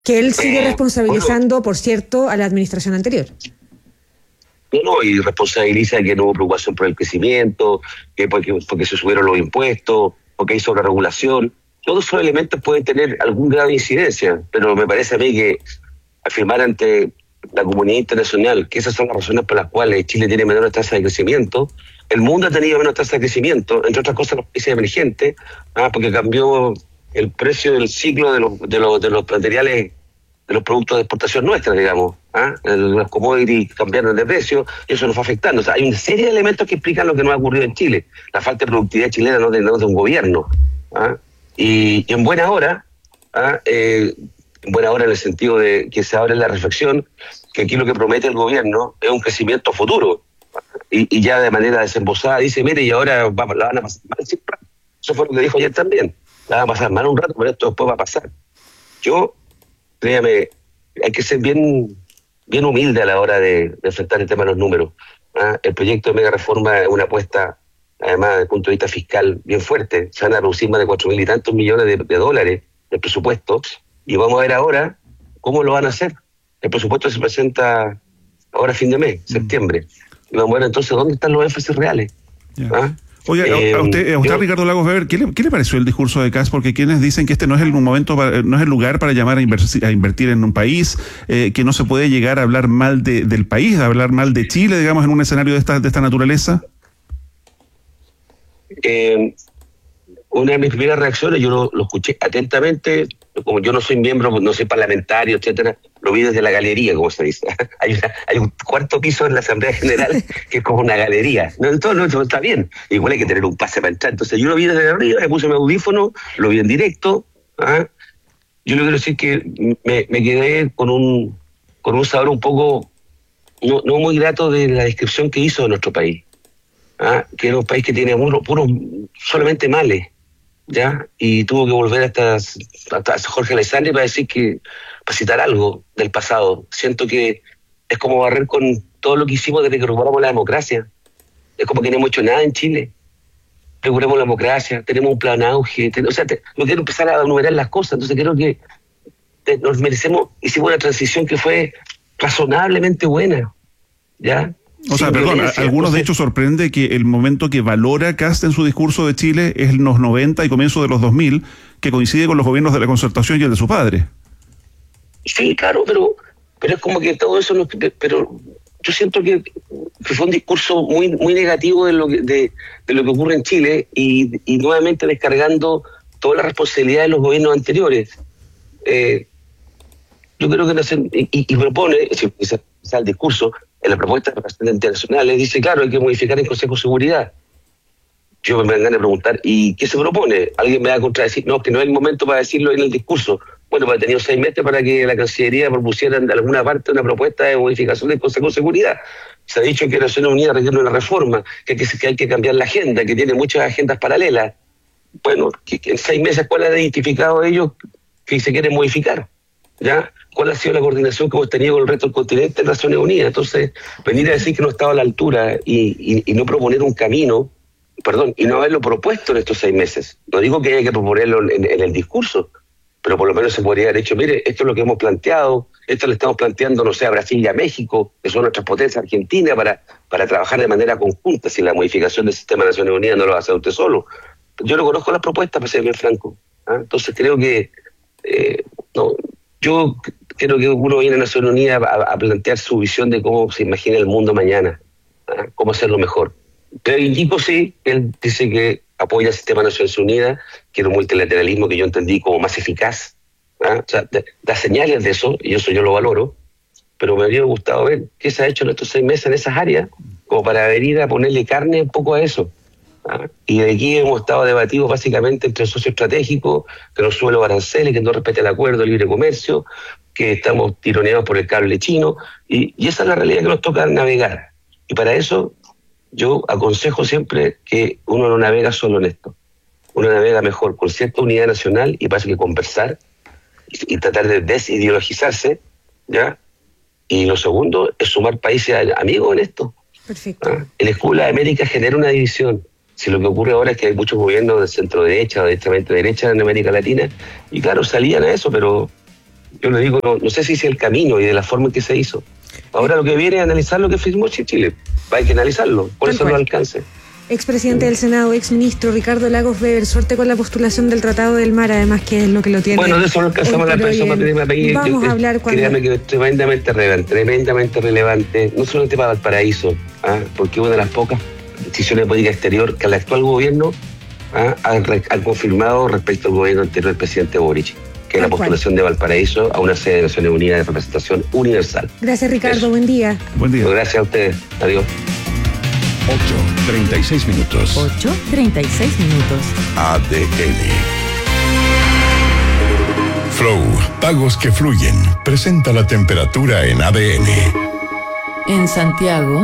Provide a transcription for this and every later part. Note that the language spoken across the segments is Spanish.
Que él sigue responsabilizando, bueno, por cierto, a la administración anterior. no, y responsabiliza que no hubo preocupación por el crecimiento, que porque se subieron los impuestos, porque hay sobreregulación. Todos esos elementos pueden tener algún grado de incidencia, pero me parece a mí que afirmar ante la comunidad internacional que esas son las razones por las cuales Chile tiene menor tasa de crecimiento, el mundo ha tenido menos tasa de crecimiento, entre otras cosas los países emergentes, porque cambió el precio del ciclo de los materiales, de los productos de exportación nuestra, digamos. Los commodities cambiaron de precio y eso nos fue afectando. O sea, hay una serie de elementos que explican lo que no ha ocurrido en Chile. La falta de productividad chilena no de un gobierno. Y en buena hora, en buena hora en el sentido de que se abre la reflexión que aquí lo que promete el gobierno es un crecimiento futuro. Y ya de manera desembosada dice, mire, y ahora la van a pasar mal siempre. Eso fue lo que dijo ayer también. La van a pasar mal un rato, pero esto después va a pasar. Yo, créame, hay que ser bien humilde a la hora de enfrentar el tema de los números. El proyecto de mega reforma es una apuesta, además, desde el punto de vista fiscal, bien fuerte. Se van a reducir más de 4.000 y tantos millones de dólares del presupuesto. Y vamos a ver ahora cómo lo van a hacer. El presupuesto se presenta ahora a fin de mes, septiembre. Y vamos a ver entonces dónde están los énfasis reales. Oye, a usted Ricardo Lagos Weber, ¿qué le pareció el discurso de Kast? Porque quienes dicen que este no es el momento, no es el lugar para llamar a invertir en un país, que no se puede llegar a hablar mal del país, a hablar mal de Chile, digamos, en un escenario de esta naturaleza. Una de mis primeras reacciones, yo lo escuché atentamente, como yo no soy miembro, no soy parlamentario, etcétera, lo vi desde la galería, como se dice. Hay un cuarto piso en la Asamblea General que es como una galería. No, está bien. Igual hay que tener un pase para entrar. Entonces yo lo vi desde arriba, me puse mi audífono, lo vi en directo. Yo le quiero decir que me quedé con un sabor un poco no muy grato de la descripción que hizo de nuestro país. Que era un país que tiene puros solamente males. ¿Ya? Y tuvo que volver hasta Jorge Alessandri para citar algo del pasado. Siento que es como barrer con todo lo que hicimos desde que recuperamos la democracia. Es como que no hemos hecho nada en Chile. Recuperamos la democracia, tenemos un plan auge, no quiero empezar a enumerar las cosas, entonces creo que nos merecemos, hicimos una transición que fue razonablemente buena, ¿ya? O sea, perdón, algunos de hecho sorprende que el momento que valora Kast en su discurso de Chile es los 90 y comienzo de los 2000, que coincide con los gobiernos de la Concertación y el de su padre. Sí, claro, pero es como que todo eso, pero yo siento que fue un discurso muy negativo de lo que ocurre en Chile y nuevamente descargando toda la responsabilidad de los gobiernos anteriores. Yo creo que y propone, el discurso, en la propuesta de representantes internacionales, dice, claro, hay que modificar el Consejo de Seguridad. Yo me dan ganas de preguntar, ¿y qué se propone? Alguien me va a contradecir, no, que no es el momento para decirlo en el discurso. Bueno, pues he tenido 6 meses para que la Cancillería propusiera de alguna parte una propuesta de modificación del Consejo de Seguridad. Se ha dicho que Naciones Unidas requiere una reforma, que hay que cambiar la agenda, que tiene muchas agendas paralelas. Bueno, que en 6 meses, ¿cuál han identificado ellos que se quieren modificar? ¿Ya? ¿Cuál ha sido la coordinación que hemos tenido con el resto del continente en Naciones Unidas? Entonces, venir a decir que no estaba a la altura y no proponer un camino, y no haberlo propuesto en estos 6 meses. No digo que haya que proponerlo en el discurso, pero por lo menos se podría haber hecho, mire, esto es lo que hemos planteado, esto le estamos planteando, no sé, a Brasil y a México, que son nuestras potencias, Argentina, para trabajar de manera conjunta, si la modificación del sistema de Naciones Unidas no lo va a hacer usted solo. Yo no conozco las propuestas, para ser bien franco. Entonces creo que yo creo que uno viene a Naciones Unidas a plantear su visión de cómo se imagina el mundo mañana, cómo hacerlo mejor. Pero indico sí, él dice que apoya el sistema de Naciones Unidas, que es un multilateralismo que yo entendí como más eficaz, o sea, da señales de eso, y eso yo lo valoro, pero me habría gustado ver qué se ha hecho en estos 6 meses en esas áreas, como para venir a ponerle carne un poco a eso. Y de aquí hemos estado debatidos básicamente entre socio estratégico, que no sube los aranceles, que no respete el acuerdo de libre comercio, que estamos tironeados por el cable chino, y esa es la realidad que nos toca navegar. Y para eso yo aconsejo siempre que uno no navega solo en esto, uno navega mejor con cierta unidad nacional y pasa que conversar y tratar de desideologizarse, ¿ya? Y lo segundo es sumar países amigos en esto. Perfecto. El Escudo de América genera una división. Si lo que ocurre ahora es que hay muchos gobiernos de centro derecha o de extremadamente derecha en América Latina, y claro, salían a eso, pero yo le digo, no sé si es el camino y de la forma en que se hizo. Ahora lo que viene es analizar lo que firmó Chile. Hay que analizarlo, por eso no alcance. Expresidente del Senado, exministro Ricardo Lagos Weber, suerte con la postulación del Tratado del Mar, además que es lo que lo tiene. Bueno, de eso no alcanzamos la presión para pedir una pequeña. Vamos a hablar cuando... Créame que es tremendamente relevante, no solamente para Valparaíso, porque una de las pocas decisiones de política exterior que el actual gobierno ha confirmado respecto al gobierno anterior del presidente Boric, que es la postulación de Valparaíso a una sede de Naciones Unidas de representación universal. Gracias, Ricardo. Eso. Buen día. Buen día. Gracias a ustedes. Adiós. 8:36 minutos. 8:36 minutos. ADN. Flow, pagos que fluyen. Presenta la temperatura en ADN. En Santiago,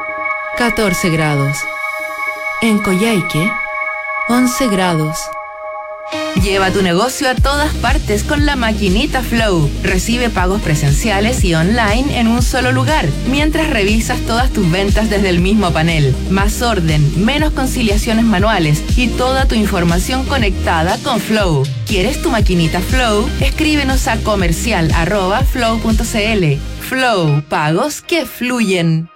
14 grados. En Coyhaique, 11 grados. Lleva tu negocio a todas partes con la maquinita Flow. Recibe pagos presenciales y online en un solo lugar, mientras revisas todas tus ventas desde el mismo panel. Más orden, menos conciliaciones manuales y toda tu información conectada con Flow. ¿Quieres tu maquinita Flow? Escríbenos a comercial@flow.cl. Flow, pagos que fluyen.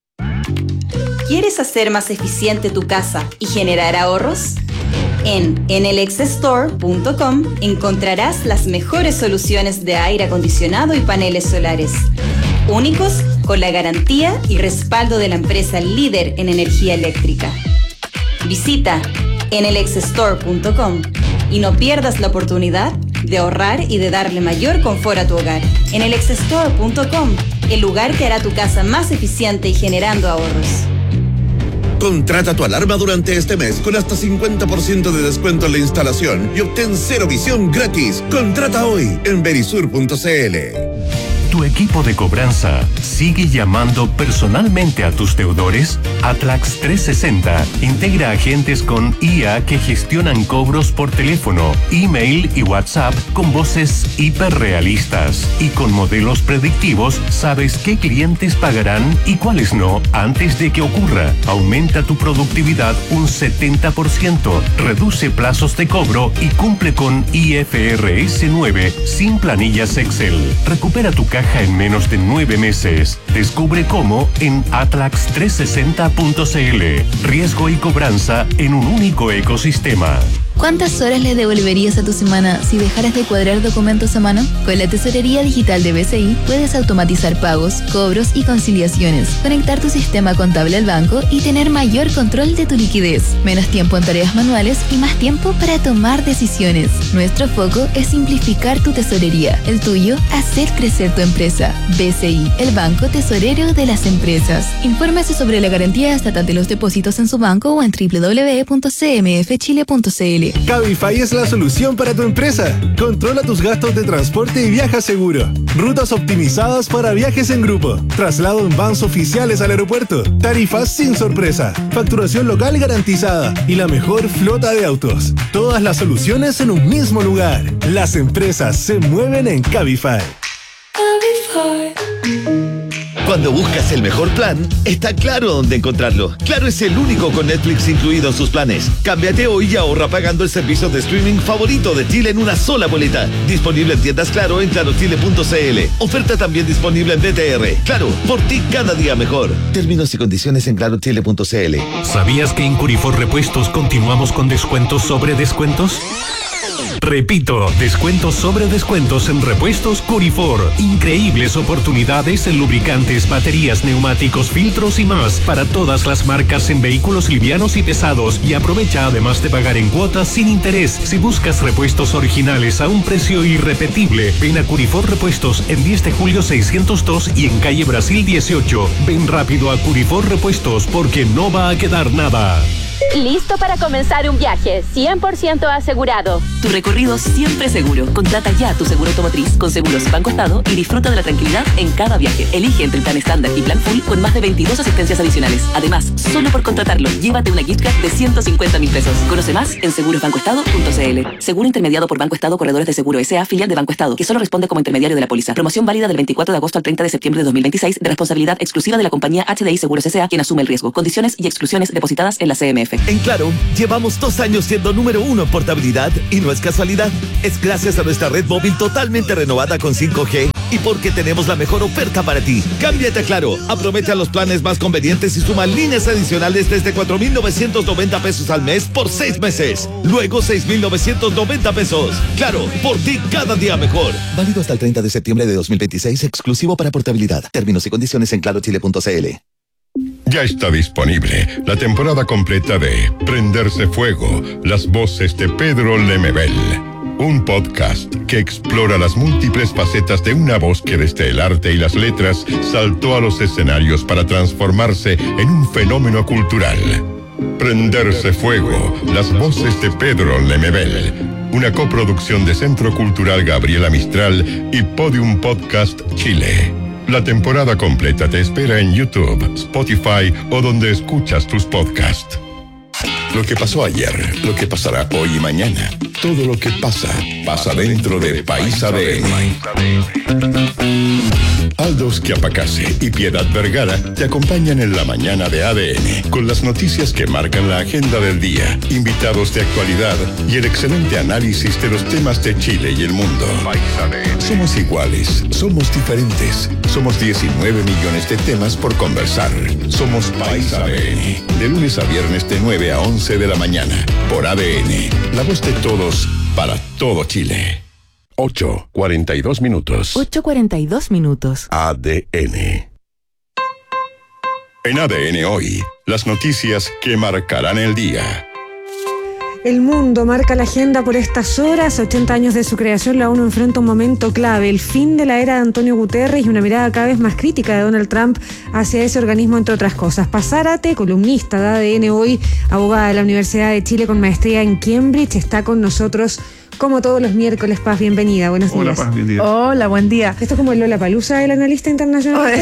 ¿Quieres hacer más eficiente tu casa y generar ahorros? En enelexstore.com encontrarás las mejores soluciones de aire acondicionado y paneles solares, únicos con la garantía y respaldo de la empresa líder en energía eléctrica. Visita enelexstore.com y no pierdas la oportunidad de ahorrar y de darle mayor confort a tu hogar. enelexstore.com, el lugar que hará tu casa más eficiente y generando ahorros. Contrata tu alarma durante este mes con hasta 50% de descuento en la instalación y obtén cero visión gratis. Contrata hoy en verisur.cl. ¿Tu equipo de cobranza sigue llamando personalmente a tus deudores? Atlax 360 integra agentes con IA que gestionan cobros por teléfono, email y WhatsApp con voces hiperrealistas. Y con modelos predictivos sabes qué clientes pagarán y cuáles no antes de que ocurra. Aumenta tu productividad un 70%, reduce plazos de cobro y cumple con IFRS 9 sin planillas Excel. Recupera tu caja en menos de 9 meses. Descubre cómo en atlax360.cl. Riesgo y cobranza en un único ecosistema. ¿Cuántas horas le devolverías a tu semana si dejaras de cuadrar documentos a mano? Con la tesorería digital de BCI puedes automatizar pagos, cobros y conciliaciones, conectar tu sistema contable al banco y tener mayor control de tu liquidez, menos tiempo en tareas manuales y más tiempo para tomar decisiones. Nuestro foco es simplificar tu tesorería, el tuyo, hacer crecer tu empresa. BCI, el banco tesorero de las empresas. Infórmese sobre la garantía estatal de los depósitos en su banco o en www.cmfchile.cl. Cabify es la solución para tu empresa. Controla tus gastos de transporte y viaja seguro. Rutas optimizadas para viajes en grupo. Traslado en vans oficiales al aeropuerto. Tarifas sin sorpresa. Facturación local garantizada. Y la mejor flota de autos. Todas las soluciones en un mismo lugar. Las empresas se mueven en Cabify. Cuando buscas el mejor plan, está Claro dónde encontrarlo. Claro es el único con Netflix incluido en sus planes. Cámbiate hoy y ahorra pagando el servicio de streaming favorito de Chile en una sola boleta. Disponible en tiendas Claro en clarochile.cl. Oferta también disponible en DTR. Claro, por ti cada día mejor. Términos y condiciones en clarochile.cl. ¿Sabías que en Curifor Repuestos continuamos con descuentos sobre descuentos? Repito, descuentos sobre descuentos en Repuestos Curifor. Increíbles oportunidades en lubricantes, baterías, neumáticos, filtros y más para todas las marcas en vehículos livianos y pesados. Y aprovecha además de pagar en cuotas sin interés. Si buscas repuestos originales a un precio irrepetible, ven a Curifor Repuestos en 10 de julio 602 y en calle Brasil 18. Ven rápido a Curifor Repuestos porque no va a quedar nada. Listo para comenzar un viaje, 100% asegurado. Tu recorrido siempre seguro. Contrata ya tu seguro automotriz con Seguros Banco Estado y disfruta de la tranquilidad en cada viaje. Elige entre el plan estándar y plan full con más de 22 asistencias adicionales. Además, solo por contratarlo, llévate una gift card de 150.000 pesos. Conoce más en segurosbancoestado.cl. Seguro intermediado por Banco Estado Corredores de Seguro S.A., filial de Banco Estado, que solo responde como intermediario de la póliza. Promoción válida del 24 de agosto al 30 de septiembre de 2026, de responsabilidad exclusiva de la compañía HDI Seguros S.A., quien asume el riesgo. Condiciones y exclusiones depositadas en la CMF. perfecto. En Claro, llevamos 2 años siendo número 1 en portabilidad y no es casualidad. Es gracias a nuestra red móvil totalmente renovada con 5G y porque tenemos la mejor oferta para ti. Cámbiate a Claro, aprovecha los planes más convenientes y suma líneas adicionales desde 4,990 pesos al mes por 6 meses. Luego 6,990 pesos. Claro, por ti cada día mejor. Válido hasta el 30 de septiembre de 2026, exclusivo para portabilidad. Términos y condiciones en clarochile.cl. Ya está disponible la temporada completa de Prenderse Fuego, las voces de Pedro Lemebel. Un podcast que explora las múltiples facetas de una voz que desde el arte y las letras saltó a los escenarios para transformarse en un fenómeno cultural. Prenderse Fuego, las voces de Pedro Lemebel. Una coproducción de Centro Cultural Gabriela Mistral y Podium Podcast Chile. La temporada completa te espera en YouTube, Spotify o donde escuchas tus podcasts. Lo que pasó ayer, lo que pasará hoy y mañana. Todo lo que pasa, pasa dentro de País ADN. Aldo Schiapacase y Piedad Vergara te acompañan en la mañana de ADN con las noticias que marcan la agenda del día, invitados de actualidad y el excelente análisis de los temas de Chile y el mundo. Somos iguales, somos diferentes, somos 19 millones de temas por conversar. Somos País ADN, de lunes a viernes de 9 a 11 de la mañana, por ADN, la voz de todos, para todo Chile. 8:42 minutos. 8:42 minutos. ADN. En ADN hoy, las noticias que marcarán el día. El mundo marca la agenda por estas horas. 80 años de su creación, la ONU enfrenta un momento clave, el fin de la era de Antonio Guterres y una mirada cada vez más crítica de Donald Trump hacia ese organismo, entre otras cosas. Paz Zárate, columnista de ADN hoy, abogada de la Universidad de Chile con maestría en Cambridge, está con nosotros como todos los miércoles. Paz, bienvenida, buenos días. Hola, Paz, bienvenida. Hola, buen día. Esto es como el Lollapalooza del analista internacional.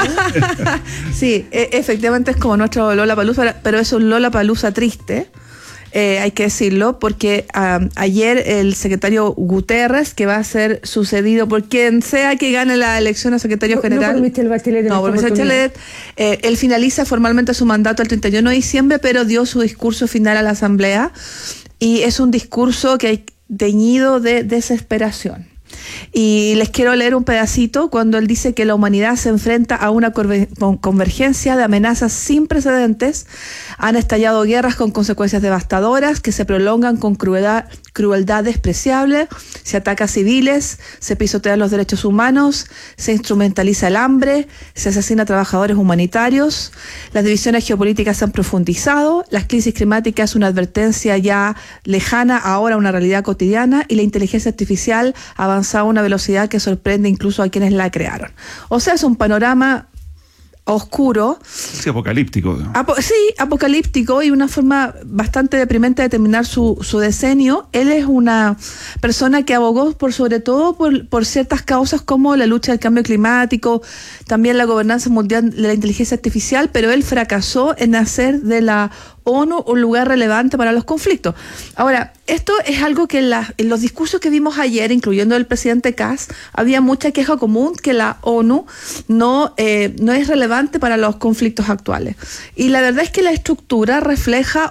Sí, efectivamente es como nuestro Lollapalooza, pero es un Lollapalooza triste. Hay que decirlo, porque ayer el secretario Guterres, que va a ser sucedido por quien sea que gane la elección a secretario general. No por Michelle Bachelet. No, por Michelle Bachelet. Él finaliza formalmente su mandato el 31 de diciembre, pero dio su discurso final a la Asamblea. Y es un discurso que hay teñido de desesperación. Y les quiero leer un pedacito cuando él dice que la humanidad se enfrenta a una convergencia de amenazas sin precedentes. Han estallado guerras con consecuencias devastadoras que se prolongan con crueldad despreciable. Se ataca a civiles, se pisotean los derechos humanos, se instrumentaliza el hambre, se asesina a trabajadores humanitarios. Las divisiones geopolíticas se han profundizado. La crisis climática es una advertencia ya lejana, ahora una realidad cotidiana, y la inteligencia artificial avanza a una velocidad que sorprende incluso a quienes la crearon. O sea, es un panorama oscuro. Sí, apocalíptico. Sí, apocalíptico, y una forma bastante deprimente de terminar su decenio. Él es una persona que abogó sobre todo por ciertas causas como la lucha del cambio climático, también la gobernanza mundial de la inteligencia artificial, pero él fracasó en hacer de la ONU un lugar relevante para los conflictos. Ahora, esto es algo que en los discursos que vimos ayer, incluyendo el presidente Kass, había mucha queja común que la ONU no es relevante para los conflictos actuales. Y la verdad es que la estructura refleja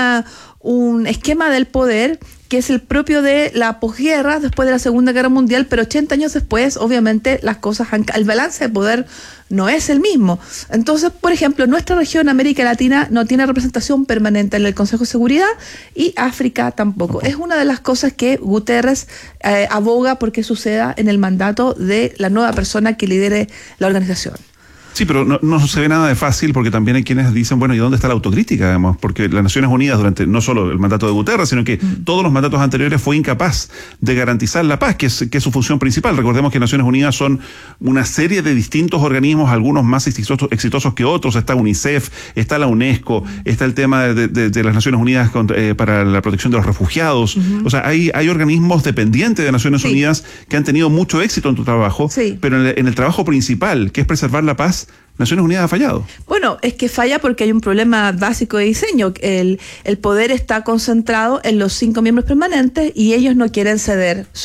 un esquema del poder que es el propio de la posguerra, después de la Segunda Guerra Mundial, pero 80 años después, obviamente, el balance de poder no es el mismo. Entonces, por ejemplo, nuestra región, América Latina, no tiene representación permanente en el Consejo de Seguridad, y África tampoco. Es una de las cosas que Guterres aboga porque suceda en el mandato de la nueva persona que lidere la organización. Sí, pero no se ve nada de fácil, porque también hay quienes dicen, bueno, ¿y dónde está la autocrítica, además? Porque las Naciones Unidas, durante no solo el mandato de Guterres, sino que todos los mandatos anteriores, fue incapaz de garantizar la paz, que es su función principal. Recordemos que Naciones Unidas son una serie de distintos organismos, algunos más exitosos que otros. Está UNICEF, está la UNESCO, está el tema de las Naciones Unidas para la protección de los refugiados. O sea, hay organismos dependientes de Naciones Unidas que han tenido mucho éxito en tu trabajo, pero en el trabajo principal, que es preservar la paz, Naciones Unidas ha fallado. Bueno, es que falla porque hay un problema básico de diseño. El poder está concentrado en los 5 miembros permanentes y ellos no quieren ceder su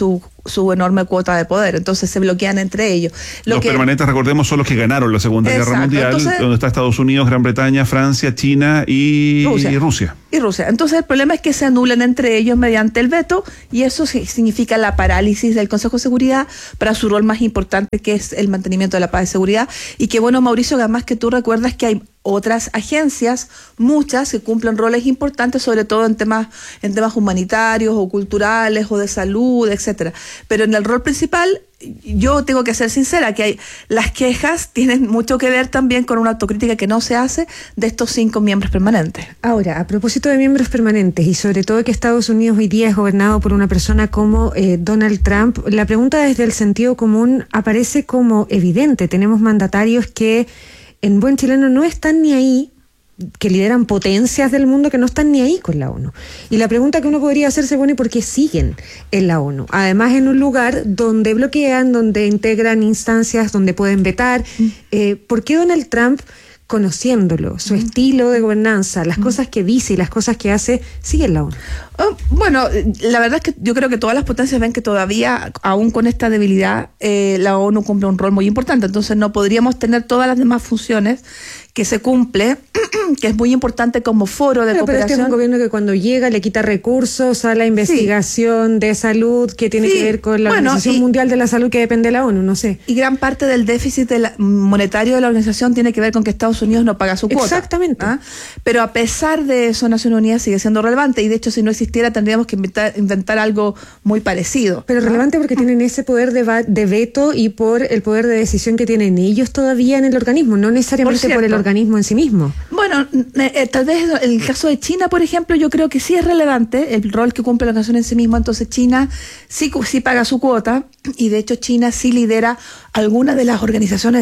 su enorme cuota de poder, entonces se bloquean entre ellos. Los permanentes, recordemos, son los que ganaron la Segunda Guerra Mundial, entonces, donde está Estados Unidos, Gran Bretaña, Francia, China y Rusia. Entonces el problema es que se anulan entre ellos mediante el veto, y eso significa la parálisis del Consejo de Seguridad para su rol más importante, que es el mantenimiento de la paz y seguridad. Y que bueno, Mauricio, además que tú recuerdas que hay otras agencias, muchas, que cumplen roles importantes, sobre todo en temas humanitarios o culturales o de salud, etcétera. Pero en el rol principal, yo tengo que ser sincera, que las quejas tienen mucho que ver también con una autocrítica que no se hace de estos 5 miembros permanentes. Ahora, a propósito de miembros permanentes, y sobre todo que Estados Unidos hoy día es gobernado por una persona como Donald Trump, la pregunta desde el sentido común aparece como evidente. Tenemos mandatarios que en buen chileno no están ni ahí, que lideran potencias del mundo que no están ni ahí con la ONU. Y la pregunta que uno podría hacerse, bueno, ¿y por qué siguen en la ONU? Además, en un lugar donde bloquean, donde integran instancias, donde pueden vetar. ¿Por qué Donald Trump, conociéndolo, su estilo de gobernanza, las cosas que dice y las cosas que hace, sigue en la ONU? Bueno, la verdad es que yo creo que todas las potencias ven que todavía, aún con esta debilidad, la ONU cumple un rol muy importante. Entonces no podríamos tener todas las demás funciones que se cumple, que es muy importante como foro de cooperación. Pero este es un gobierno que cuando llega le quita recursos a la investigación de salud que tiene que ver con la Organización Mundial de la Salud, que depende de la ONU, no sé. Y gran parte del déficit monetario de la organización tiene que ver con que Estados Unidos no paga su cuota. Exactamente. Pero a pesar de eso, Naciones Unidas sigue siendo relevante, y de hecho si no existiera tendríamos que inventar algo muy parecido. Pero relevante porque tienen ese poder de veto y por el poder de decisión que tienen ellos todavía en el organismo, no necesariamente por el organismo en sí mismo. Bueno, tal vez en el caso de China, por ejemplo, yo creo que sí es relevante el rol que cumple la organización en sí mismo. Entonces China sí paga su cuota, y de hecho China sí lidera algunas de las organizaciones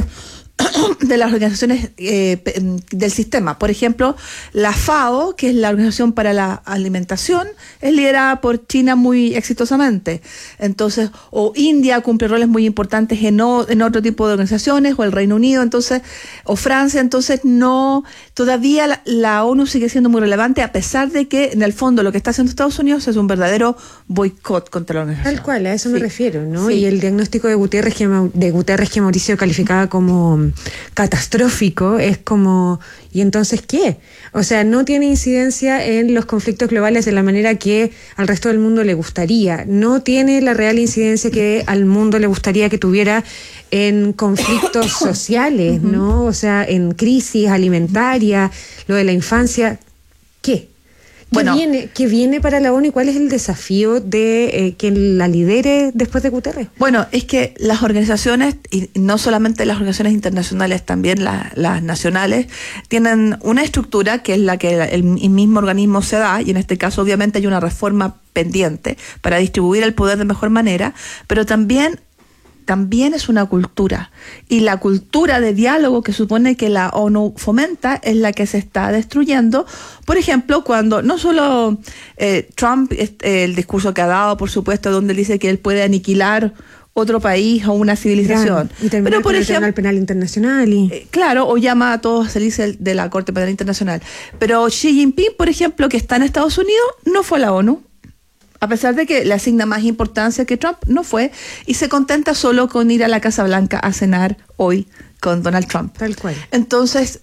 del sistema. Por ejemplo, la FAO, que es la Organización para la Alimentación, es liderada por China muy exitosamente. Entonces, o India cumple roles muy importantes en otro tipo de organizaciones, o el Reino Unido, entonces, o Francia. Entonces, no, todavía la ONU sigue siendo muy relevante, a pesar de que en el fondo lo que está haciendo Estados Unidos es un verdadero boicot contra la organización. Tal cual, a eso me refiero, ¿no? Sí. Y el diagnóstico de Guterres que Mauricio calificaba como catastrófico, es como, ¿y entonces qué? O sea, no tiene incidencia en los conflictos globales de la manera que al resto del mundo le gustaría, no tiene la real incidencia que al mundo le gustaría que tuviera en conflictos sociales, ¿no? O sea, en crisis alimentaria, lo de la infancia, ¿qué? ¿Qué viene para la ONU y cuál es el desafío de que la lidere después de Guterres? Bueno, es que las organizaciones, y no solamente las organizaciones internacionales, también las nacionales, tienen una estructura que es la que el mismo organismo se da, y en este caso obviamente hay una reforma pendiente para distribuir el poder de mejor manera, pero también es una cultura, y la cultura de diálogo que supone que la ONU fomenta es la que se está destruyendo. Por ejemplo, cuando no solo Trump, el discurso que ha dado, por supuesto, donde él dice que él puede aniquilar otro país o una civilización. Pero por ejemplo, el Penal Internacional. Claro, o llama a todos a salirse de la Corte Penal Internacional. Pero Xi Jinping, por ejemplo, que está en Estados Unidos, no fue a la ONU. A pesar de que le asigna más importancia que Trump, no fue, y se contenta solo con ir a la Casa Blanca a cenar hoy con Donald Trump. Tal cual. Entonces,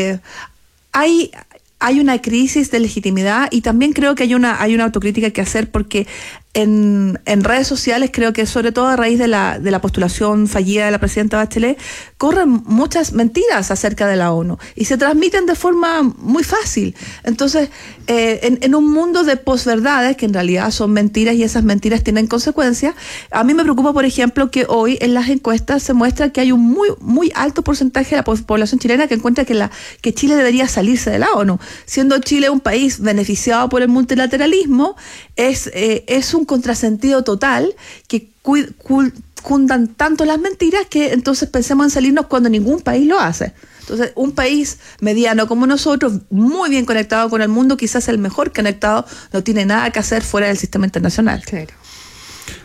hay una crisis de legitimidad, y también creo que hay una autocrítica que hacer, porque en redes sociales, creo que sobre todo a raíz de la postulación fallida de la presidenta Bachelet, corren muchas mentiras acerca de la ONU y se transmiten de forma muy fácil. Entonces, en un mundo de posverdades, que en realidad son mentiras y esas mentiras tienen consecuencias, a mí me preocupa, por ejemplo, que hoy en las encuestas se muestra que hay un muy, muy alto porcentaje de la población chilena que encuentra que Chile debería salirse de la ONU. Siendo Chile un país beneficiado por el multilateralismo, es un contrasentido total que cundan tanto las mentiras que entonces pensemos en salirnos cuando ningún país lo hace. Entonces, un país mediano como nosotros, muy bien conectado con el mundo, quizás el mejor conectado, no tiene nada que hacer fuera del sistema internacional. Claro.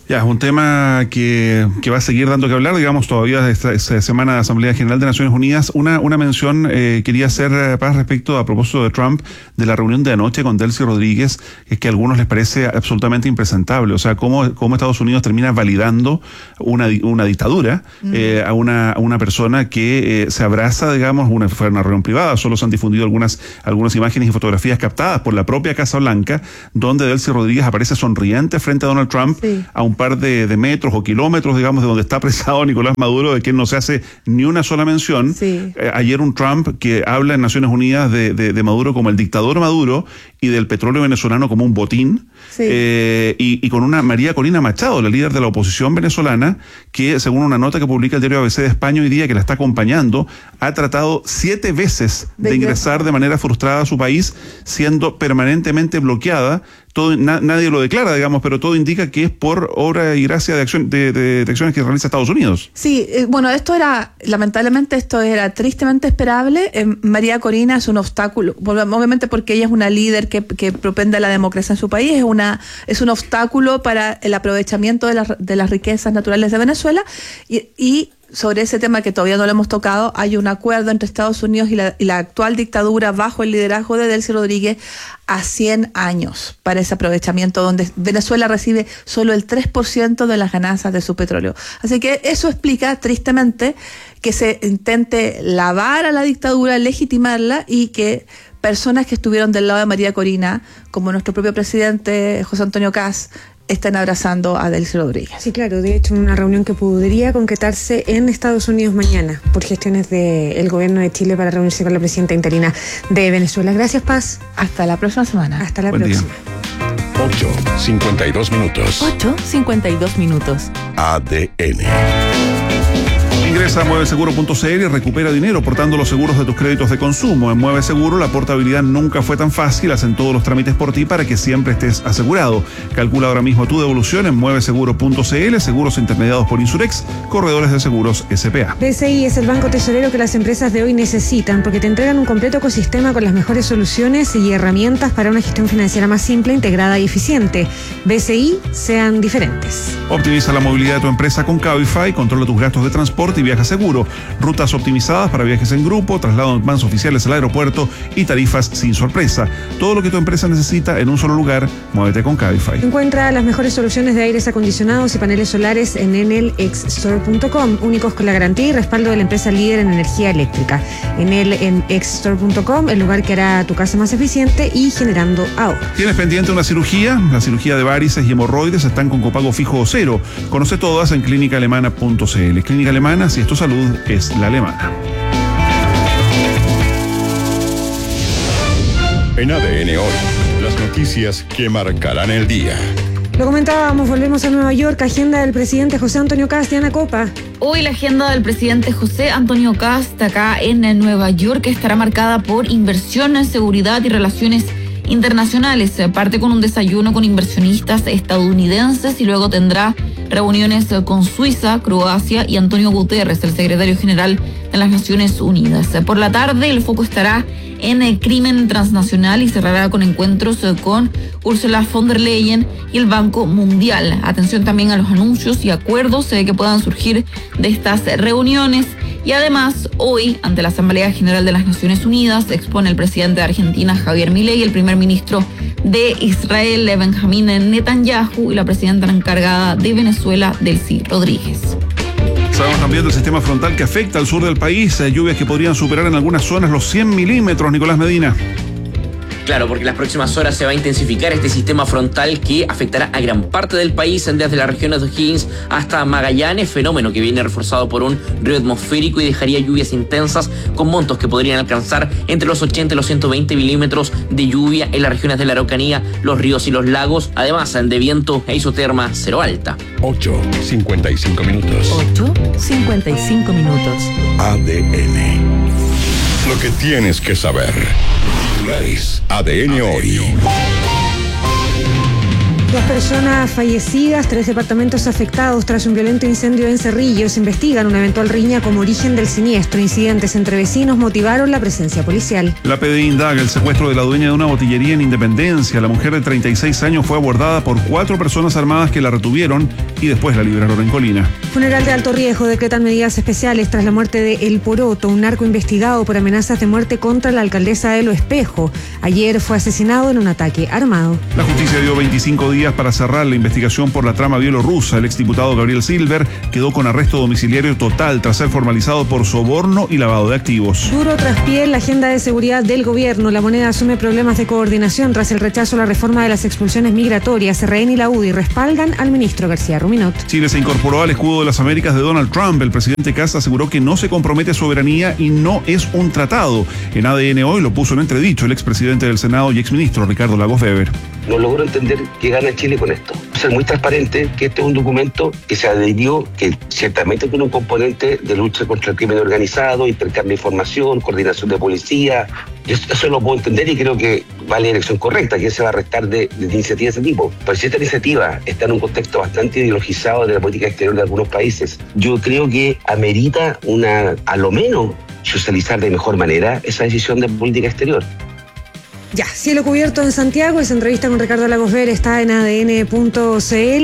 Ya, es un tema que va a seguir dando que hablar, digamos, todavía esta semana de Asamblea General de Naciones Unidas. Una mención quería hacer, Paz, respecto a propósito de Trump, de la reunión de anoche con Delcy Rodríguez, es que a algunos les parece absolutamente impresentable. O sea, cómo Estados Unidos termina validando una dictadura a una persona que se abraza, digamos, fue una reunión privada, solo se han difundido algunas imágenes y fotografías captadas por la propia Casa Blanca, donde Delcy Rodríguez aparece sonriente frente a Donald Trump, a un par de metros o kilómetros, digamos, de donde está apresado Nicolás Maduro, de quien no se hace ni una sola mención. Ayer un Trump que habla en Naciones Unidas de Maduro como el dictador Maduro y del petróleo venezolano como un botín, y con una María Corina Machado, la líder de la oposición venezolana, que según una nota que publica el diario ABC de España hoy día, que la está acompañando, ha tratado 7 veces de ingresar de manera frustrada a su país, siendo permanentemente bloqueada. Nadie lo declara, digamos, pero todo indica que es por obra y gracia de acciones que realiza Estados Unidos. Sí, bueno, lamentablemente esto era tristemente esperable. María Corina es un obstáculo, obviamente porque ella es una líder que propende a la democracia en su país, es un obstáculo para el aprovechamiento de las riquezas naturales de Venezuela, y sobre ese tema que todavía no lo hemos tocado, hay un acuerdo entre Estados Unidos y la actual dictadura bajo el liderazgo de Delcy Rodríguez a 100 años para ese aprovechamiento, donde Venezuela recibe solo el 3% de las ganancias de su petróleo. Así que eso explica tristemente que se intente lavar a la dictadura, legitimarla, y que personas que estuvieron del lado de María Corina, como nuestro propio presidente José Antonio Kast, están abrazando a Delcy Rodríguez. Sí, claro, de hecho una reunión que podría concretarse en Estados Unidos mañana por gestiones del gobierno de Chile para reunirse con la presidenta interina de Venezuela. Gracias, Paz. Hasta la próxima semana. Hasta la próxima. 8:52 minutos. 8:52 minutos. ADN. Ingresa a mueveseguro.cl y recupera dinero portando los seguros de tus créditos de consumo. En Mueve Seguro la portabilidad nunca fue tan fácil, hacen todos los trámites por ti para que siempre estés asegurado. Calcula ahora mismo tu devolución en mueveseguro.cl, seguros intermediados por Insurex, corredores de seguros SPA. BCI es el banco tesorero que las empresas de hoy necesitan, porque te entregan un completo ecosistema con las mejores soluciones y herramientas para una gestión financiera más simple, integrada y eficiente. BCI, sean diferentes. Optimiza la movilidad de tu empresa con Cabify, controla tus gastos de transporte y viaja seguro. Rutas optimizadas para viajes en grupo, traslados en vans oficiales al aeropuerto y tarifas sin sorpresa. Todo lo que tu empresa necesita en un solo lugar. Muévete con Cabify. Encuentra las mejores soluciones de aires acondicionados y paneles solares en enelxstore.com, únicos con la garantía y respaldo de la empresa líder en energía eléctrica. enelxstore.com, el lugar que hará tu casa más eficiente y generando ahorro. ¿Tienes pendiente una cirugía? La cirugía de varices y hemorroides están con copago fijo o cero. Conoce todas en clínicaalemana.cl. Clínica Alemana, si es tu salud, es la alemana. En ADN hoy, las noticias que marcarán el día. Lo comentábamos, volvemos a Nueva York, agenda del presidente José Antonio Kast, Diana Copa. Hoy la agenda del presidente José Antonio Kast acá en Nueva York estará marcada por inversiones, seguridad y relaciones internacionales. Parte con un desayuno con inversionistas estadounidenses y luego tendrá reuniones con Suiza, Croacia y Antonio Guterres, el secretario general de las Naciones Unidas. Por la tarde el foco estará en el crimen transnacional y cerrará con encuentros con Ursula von der Leyen y el Banco Mundial. Atención también a los anuncios y acuerdos que puedan surgir de estas reuniones. Y además, hoy, ante la Asamblea General de las Naciones Unidas, expone el presidente de Argentina, Javier Milei, el primer ministro de Israel, Benjamín Netanyahu, y la presidenta encargada de Venezuela, Delcy Rodríguez. Sabemos también del sistema frontal que afecta al sur del país, lluvias que podrían superar en algunas zonas los 100 milímetros, Nicolás Medina. Claro, porque en las próximas horas se va a intensificar este sistema frontal que afectará a gran parte del país, desde las regiones de O'Higgins hasta Magallanes, fenómeno que viene reforzado por un río atmosférico y dejaría lluvias intensas con montos que podrían alcanzar entre los 80 y los 120 milímetros de lluvia en las regiones de la Araucanía, los ríos y los lagos, además de viento e isoterma cero alta. 8:55 minutos. 8:55 minutos. ADN. Lo que tienes que saber. ADN hoy. 2 personas fallecidas, 3 departamentos afectados tras un violento incendio en Cerrillos. Investigan una eventual riña como origen del siniestro. Incidentes entre vecinos motivaron la presencia policial. La PDI indaga el secuestro de la dueña de una botillería en Independencia. La mujer de 36 años fue abordada por 4 personas armadas que la retuvieron y después la liberaron en Colina. Funeral de alto riesgo. Decretan medidas especiales tras la muerte de El Poroto, un narco investigado por amenazas de muerte contra la alcaldesa Elo Espejo. Ayer fue asesinado en un ataque armado. La justicia dio 25 días para cerrar la investigación por la trama bielorrusa. El exdiputado Gabriel Silver quedó con arresto domiciliario total tras ser formalizado por soborno y lavado de activos. Duro traspié en la agenda de seguridad del gobierno. La moneda asume problemas de coordinación tras el rechazo a la reforma de las expulsiones migratorias. RN y la UDI respaldan al ministro García Ruminot. Chile se incorporó al escudo de las Américas de Donald Trump. El presidente Kast aseguró que no se compromete soberanía y no es un tratado. En ADN hoy lo puso en entredicho el expresidente del Senado y exministro Ricardo Lagos Weber. No logro entender qué gana Chile con esto. Ser muy transparente que este es un documento que se adhirió, que ciertamente tiene un componente de lucha contra el crimen organizado, intercambio de información, coordinación de policía. Eso lo puedo entender y creo que va la dirección correcta, que se va a restar de iniciativas de ese tipo. Pero si esta iniciativa está en un contexto bastante ideologizado de la política exterior de algunos países, yo creo que amerita a lo menos socializar de mejor manera esa decisión de política exterior. Ya, cielo cubierto en Santiago. Esa entrevista con Ricardo Lagos Ver está en adn.cl.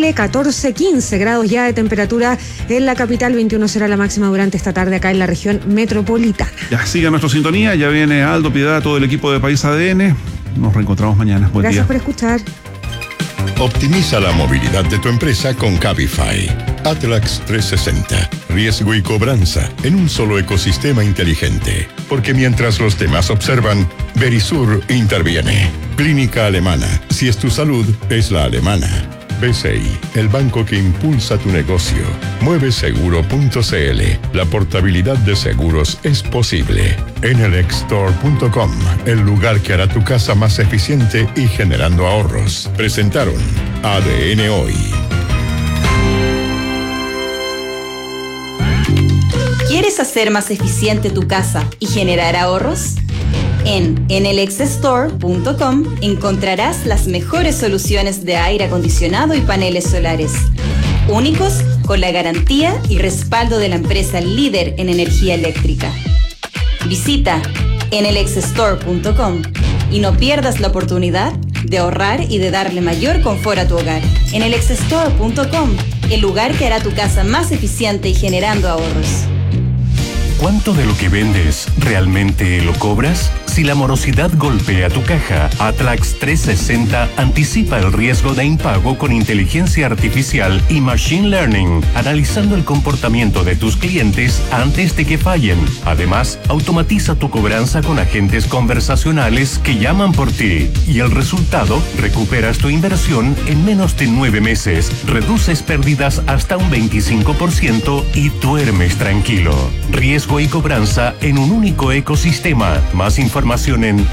14-15 grados ya de temperatura en la capital. 21 será la máxima durante esta tarde acá en la región metropolitana. Ya, siga nuestra sintonía. Ya viene Aldo Piedad, todo el equipo de País ADN. Nos reencontramos mañana. Buen Gracias día. por escuchar. Optimiza la movilidad de tu empresa con Cabify. Atlax 360. Riesgo y cobranza en un solo ecosistema inteligente. Porque mientras los demás observan, Verisur interviene. Clínica Alemana. Si es tu salud, es la alemana. BCI, el banco que impulsa tu negocio. Mueveseguro.cl. La portabilidad de seguros es posible. NLXstore.com, el lugar que hará tu casa más eficiente y generando ahorros. Presentaron ADN Hoy. ¿Quieres hacer más eficiente tu casa y generar ahorros? En NLXstore.com encontrarás las mejores soluciones de aire acondicionado y paneles solares, únicos con la garantía y respaldo de la empresa líder en energía eléctrica. Visita NLXstore.com y no pierdas la oportunidad de ahorrar y de darle mayor confort a tu hogar. NLXstore.com, el lugar que hará tu casa más eficiente y generando ahorros. ¿Cuánto de lo que vendes realmente lo cobras? Si la morosidad golpea tu caja, Atlax 360 anticipa el riesgo de impago con inteligencia artificial y machine learning, analizando el comportamiento de tus clientes antes de que fallen. Además, automatiza tu cobranza con agentes conversacionales que llaman por ti. Y el resultado, recuperas tu inversión en menos de 9 meses, reduces pérdidas hasta un 25% y duermes tranquilo. Riesgo y cobranza en un único ecosistema. Más información en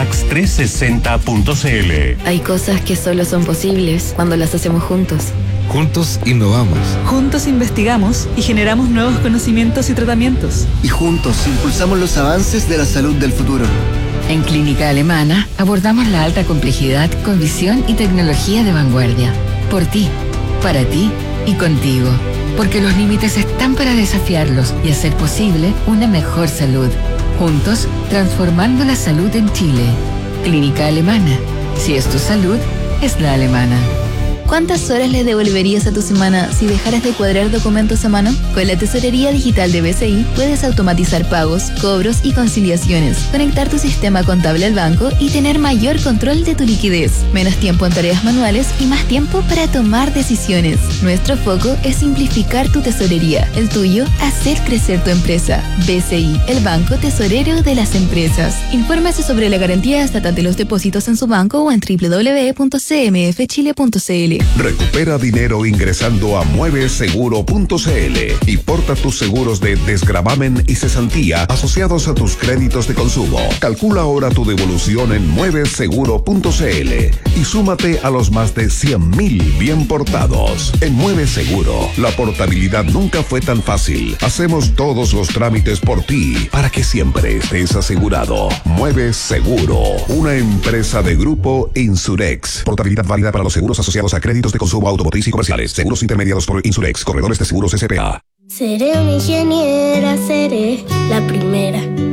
atlax360.cl. Hay cosas que solo son posibles cuando las hacemos juntos. Juntos innovamos. Juntos investigamos y generamos nuevos conocimientos y tratamientos. Y juntos impulsamos los avances de la salud del futuro. En Clínica Alemana abordamos la alta complejidad con visión y tecnología de vanguardia. Por ti, para ti y contigo. Porque los límites están para desafiarlos y hacer posible una mejor salud. Juntos, transformando la salud en Chile. Clínica Alemana. Si es tu salud, es la alemana. ¿Cuántas horas le devolverías a tu semana si dejaras de cuadrar documentos a mano? Con la tesorería digital de BCI puedes automatizar pagos, cobros y conciliaciones, conectar tu sistema contable al banco y tener mayor control de tu liquidez, menos tiempo en tareas manuales y más tiempo para tomar decisiones. Nuestro foco es simplificar tu tesorería, el tuyo, hacer crecer tu empresa. BCI, el banco tesorero de las empresas. Infórmese sobre la garantía estatal de los depósitos en su banco o en www.cmfchile.cl. Recupera dinero ingresando a mueveseguro.cl y porta tus seguros de desgravamen y cesantía asociados a tus créditos de consumo. Calcula ahora tu devolución en mueveseguro.cl y súmate a los más de 100,000 bien portados. En Mueve Seguro, la portabilidad nunca fue tan fácil. Hacemos todos los trámites por ti para que siempre estés asegurado. Mueve Seguro, una empresa de Grupo Insurex. Portabilidad válida para los seguros asociados a Créditos de consumo automotriz y comerciales. Seguros intermediados por Insurex. Corredores de seguros SPA. Seré una ingeniera, seré la primera.